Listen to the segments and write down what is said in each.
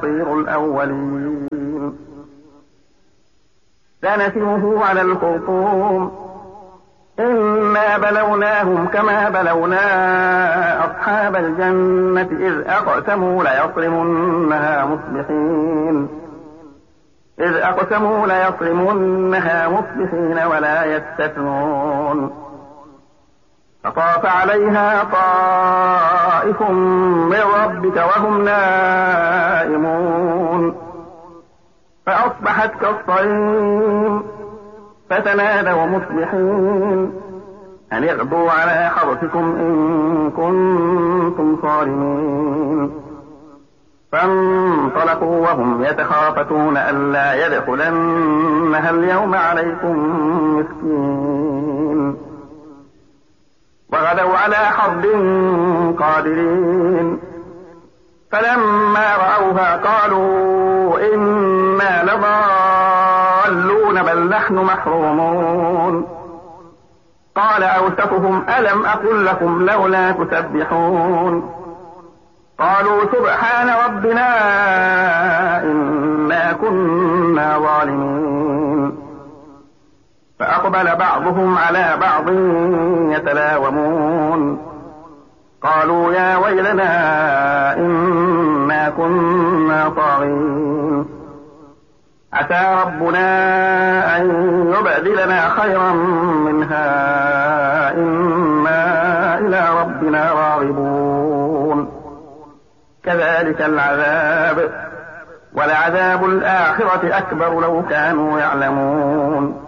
أساطير الأولين. سنسمه على الخرطوم إنا بلوناهم كما بلونا أصحاب الجنة إذ أقسموا ليصرمنها مصبحين ولا يستثنون. فطاف عليها طائف من ربك وهم نائمون فأصبحت كالصريم فتنادوا مصبحين أن اغدوا على حرثكم إن كنتم صارمين. فانطلقوا وهم يتخافتون ألا يدخلنها اليوم عليكم مسكين. وغدوا على حرد قادرين فلما رأوها قالوا إنا لضالون بل نحن محرومون. قال أوسطهم ألم أقل لكم لولا تسبحون. قالوا سبحان ربنا إنا كنا ظالمين. فأقبل بعضهم على بعض يتلاومون قالوا يا ويلنا إنا كنا طاغين. عسى ربنا أن يبدلنا خيرا منها إنا إلى ربنا راغبون. كذلك العذاب ولعذاب الآخرة أكبر لو كانوا يعلمون.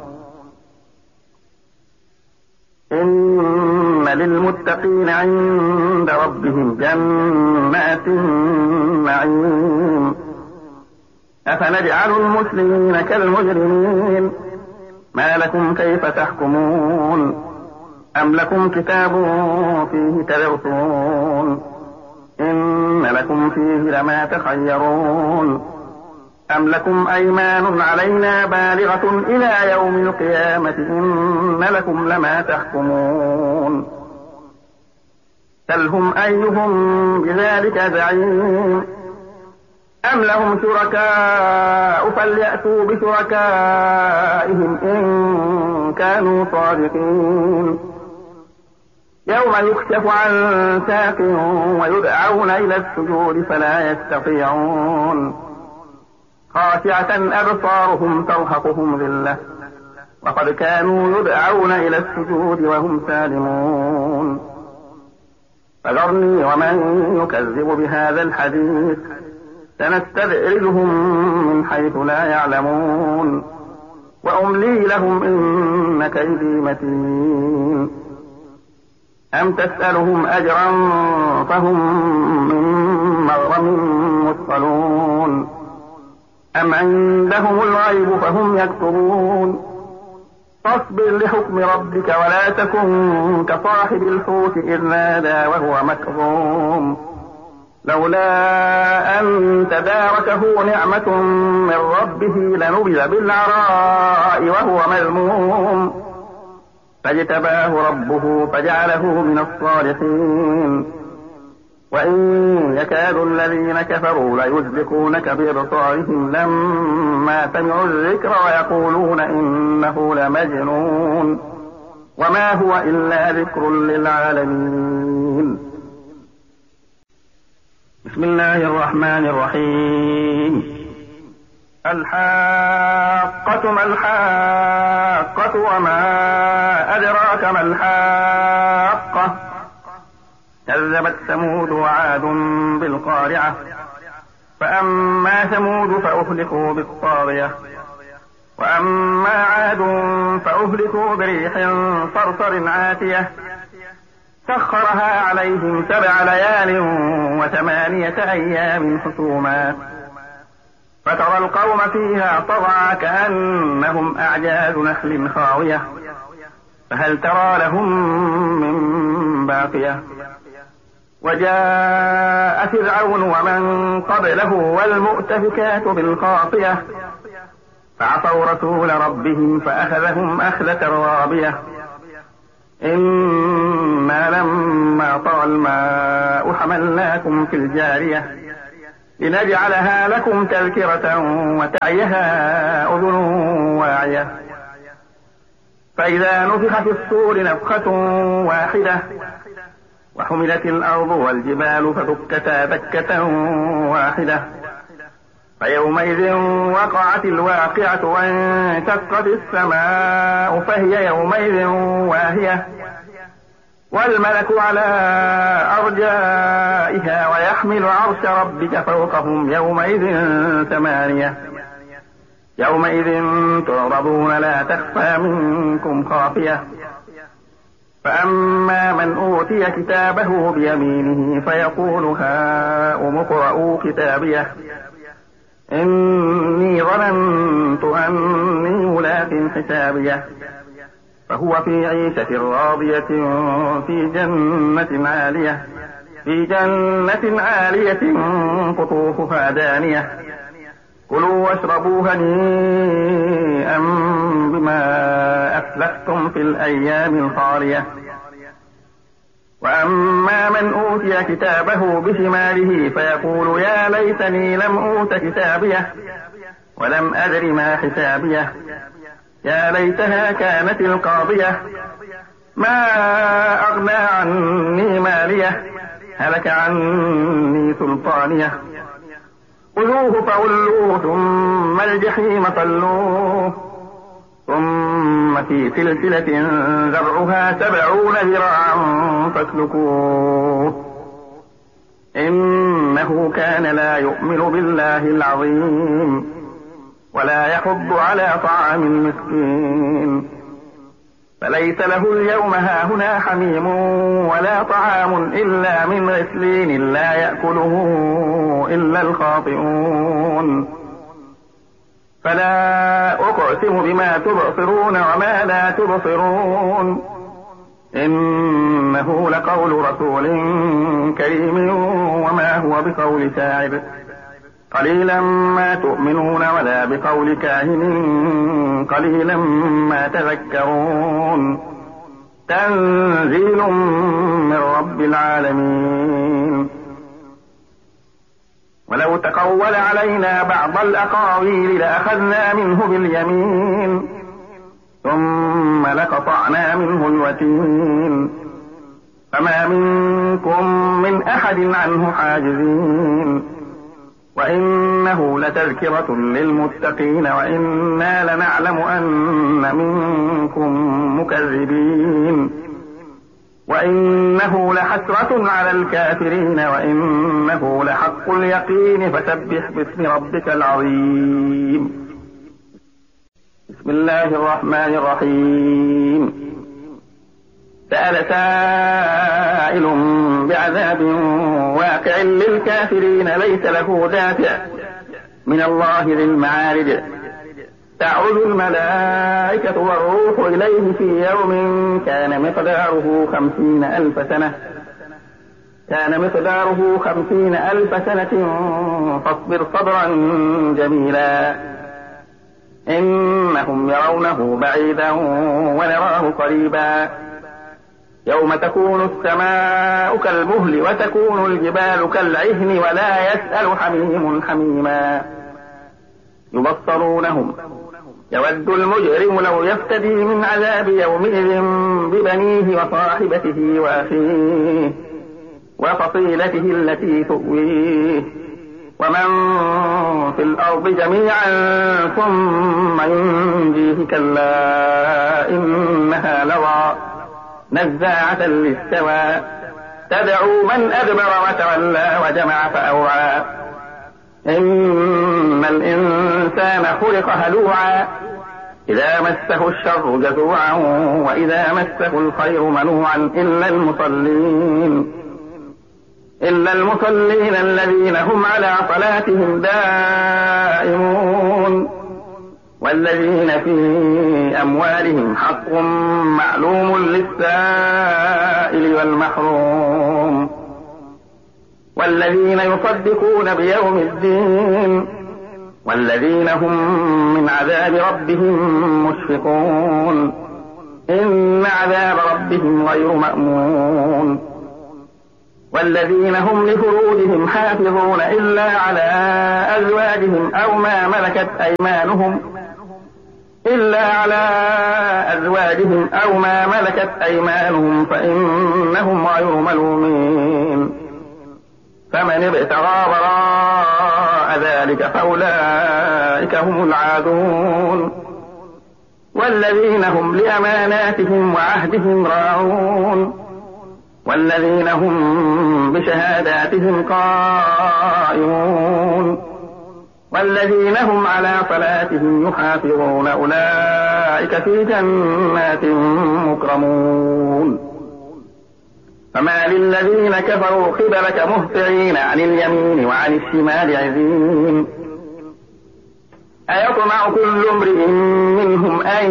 إن للمتقين عند ربهم جنات النعيم. أفنجعل المسلمين كالمجرمين ما لكم كيف تحكمون. أم لكم كتاب فيه تدرسون إن لكم فيه لما تخيرون. أم لكم أيمان علينا بالغة إلى يوم القيامة إن لكم لما تحكمون. سلهم أيهم بذلك زعيم. أم لهم شركاء فليأتوا بشركائهم إن كانوا صادقين. يوم يكشف عن ساق ويدعون إلى السجود فلا يستطيعون. خاشعة أبصارهم ترهقهم ذلة وقد كانوا يدعون إلى السجود وهم سالمون. فذرني ومن يكذب بهذا الحديث سنستدرجهم من حيث لا يعلمون وأملي لهم إن كيدي متين. أم تسألهم أجرا فهم من مغرم مثقلون. أم عندهم الغيب فهم يكتبون. فاصبر لحكم ربك ولا تكن كصاحب الحوت إذ نادى وهو مكظوم لولا أن تداركه نعمة من ربه لنبذ بالعراء وهو مذموم فاجتباه ربه فجعله من الصالحين. وإن يكاد الذين كفروا ليزلقونك بأبصارهم لما سمعوا الذكر ويقولون إنه لمجنون وما هو إلا ذكر للعالمين. بسم الله الرحمن الرحيم. الحاقة ما الحاقة وما أدراك ما الحاقة. كذبت ثمود وعاد بالقارعة. فأما ثمود فأهلكوا بالطاغية وأما عاد فأهلكوا بريح صرصر عاتية سخرها عليهم 7 ليال و8 أيام حسوما فترى القوم فيها صرعى كأنهم أعجاز نخل خاوية فهل ترى لهم من باقية. وجاء فرعون ومن قبله والمؤتفكات بالخاطية فعصوا رسول ربهم فأخذهم أخذة رابية. إنا لما طغى الماء حملناكم في الجارية لنجعلها لكم تذكرة وتعيها أذن واعية. فإذا نفخ في الصور نفخة واحدة وحملت الأرض والجبال فدكتا دكة واحدة فيومئذ وقعت الواقعة وانشقت السماء فهي يومئذ واهية والملك على أرجائها ويحمل عرش ربك فوقهم يومئذ ثمانية يومئذ تعرضون لا تخفى منكم خافية. فأما من أوتي كتابه بيمينه فيقول هاؤم اقرءوا كتابيه إني ظننت أني ملاق حسابيه فهو في عيشة راضية في جنة عالية قطوفها دانية كلوا واشربوا هنيئا بما أسلفتم في الأيام الخالية. وأما من أوتي كتابه بشماله فيقول يا ليتني لم أوت كتابيه ولم أدر ما حسابيه يا ليتها كانت القاضية ما أغنى عني ماليه هلك عني سلطانيه خذوه فغلوه ثم الجحيم صلوه ثم في سلسلة ذرعها 70 ذراعا فاسلكوه إنه كان لا يؤمن بالله العظيم ولا يحض على طعام المسكين فليس له اليوم هاهنا حميم ولا طعام إلا من غسلين لا يأكله إلا الخاطئون. فلا أقسم بما تبصرون وما لا تبصرون إنه لقول رسول كريم وما هو بقول شاعر قليلا ما تؤمنون ولا بقول كاهن قليلا ما تذكرون تنزيل من رب العالمين. ولو تقول علينا بعض الأقاويل لأخذنا منه باليمين ثم لقطعنا منه الوتين فما منكم من أحد عنه حاجزين وإنه لتذكرة للمتقين وإنا لنعلم أن منكم مكذبين وإنه لحسرة على الكافرين وإنه لحق اليقين فسبح باسم ربك العظيم. بسم الله الرحمن الرحيم. سأل سائل بعذاب واقع للكافرين ليس له دافع من الله ذي المعارج تعرج الملائكة والروح إليه في يوم كان مقداره 50,000 سنة فاصبر صبرا جميلا إنهم يرونه بعيدا ونراه قريبا يوم تكون السماء كالمهل وتكون الجبال كالعهن ولا يسأل حميم حميما يبصرونهم يود المجرم لو يفتدي من عذاب يومئذ ببنيه وصاحبته وأخيه وفصيلته التي تؤويه ومن في الأرض جميعا ثم ينجيه كلا إنها لظى نزاعة للشوى تدعو من أدبر وتولى وجمع فأوعى إن الإنسان خلق هلوعا إذا مسه الشر جزوعا وإذا مسه الخير منوعا إلا المصلين الذين هم على صلاتهم دائمون والذين في أموالهم حق معلوم للسائل والمحروم والذين يصدقون بيوم الدين والذين هم من عذاب ربهم والذين هم لفروجهم حافظون إلا على أزواجهم أو ما ملكت أيمانهم فإنهم غير ملومين فمن ابتغى وراء ذلك فأولئك هم العادون والذين هم لأماناتهم وعهدهم راعون والذين هم بشهاداتهم قائمون والذين هم على صلاتهم يحافظون أولئك في جنات مكرمون فما للذين كفروا قبلك مهطعين عن اليمين وعن الشمال عزين أيطمع كل امرئ منهم أن